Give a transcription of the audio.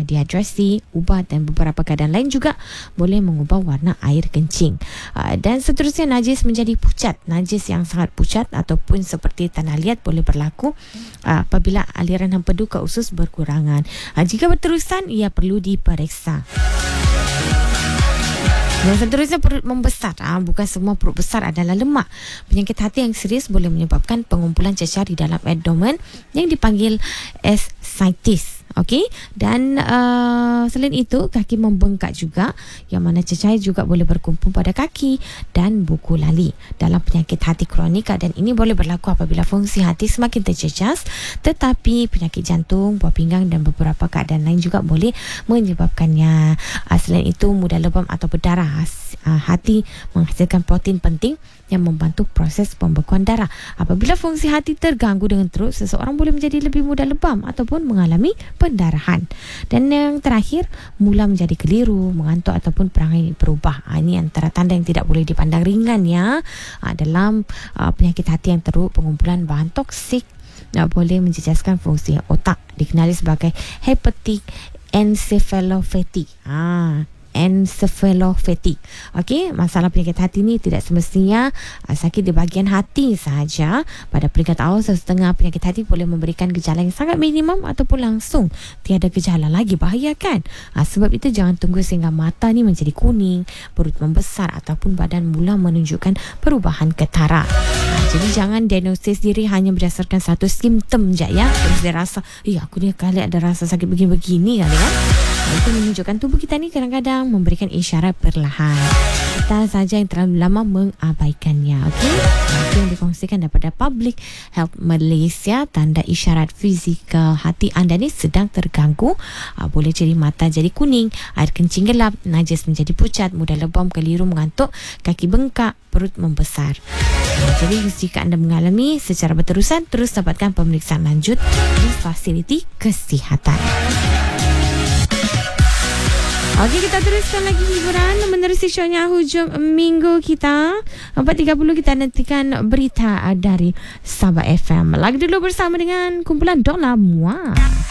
dehidrasi, ubat dan beberapa keadaan lain juga boleh mengubah warna air kencing. Dan seterusnya, najis menjadi pucat. Najis yang sangat pucat ataupun seperti tanah liat boleh berlaku apabila aliran empedu ke usus berkurangan. Jika berterusan, ia perlu diperiksa. Dan seterusnya, perut membesar. Bukan semua perut besar adalah lemak. Penyakit hati yang serius boleh menyebabkan pengumpulan cecar di dalam abdomen yang dipanggil ascites. Okey, dan selain itu, kaki membengkak juga, yang mana cecair juga boleh berkumpul pada kaki dan buku lali. Dalam penyakit hati kronik, keadaan ini boleh berlaku apabila fungsi hati semakin terjejas, tetapi penyakit jantung, buah pinggang dan beberapa keadaan lain juga boleh menyebabkannya. Selain itu, mudah lebam atau berdarah. Hati menghasilkan protein penting yang membantu proses pembekuan darah. Apabila fungsi hati terganggu dengan teruk, seseorang boleh menjadi lebih mudah lebam ataupun mengalami pendarahan. Dan yang terakhir, mula menjadi keliru, mengantuk ataupun perangai berubah. Ini antara tanda yang tidak boleh dipandang ringan ya. Dalam penyakit hati yang teruk, pengumpulan bahan toksik boleh menjejaskan fungsi otak, dikenali sebagai hepatic encephalopathy. Encephalopathy. Okey, masalah penyakit hati ni tidak semestinya sakit di bahagian hati sahaja. Pada peringkat awal, setengah penyakit hati boleh memberikan gejala yang sangat minimum ataupun langsung tiada gejala lagi. Bahaya kan? Sebab itu jangan tunggu sehingga mata ni menjadi kuning, perut membesar ataupun badan mula menunjukkan perubahan ketara. Jadi jangan diagnosis diri hanya berdasarkan satu simptom je ya. Terus dia rasa, aku ni kali ada rasa sakit begini-begini kali kan. Itu menunjukkan tubuh kita ni kadang-kadang memberikan isyarat perlahan. Kita saja yang terlalu lama mengabaikannya. Okey, itu yang dikongsikan daripada Public Health Malaysia. Tanda isyarat fizikal hati anda ni sedang terganggu. Boleh jadi mata jadi kuning, air kencing gelap, najis menjadi pucat, mudah lebam, keliru, mengantuk, kaki bengkak, perut membesar. Jadi jika anda mengalami secara berterusan, terus dapatkan pemeriksaan lanjut di fasiliti kesihatan. Okey, kita teruskan lagi hiburan menerusi shownya hujung minggu kita. 4.30 kita nantikan berita dari Sabah FM. Lagi dulu bersama dengan kumpulan Dola Mua.